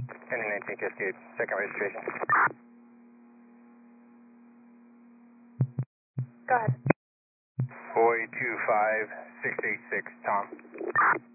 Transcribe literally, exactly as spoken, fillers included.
Ending nineteen fifty-eight, second registration. Go ahead. Boy two five six eight six, Tom.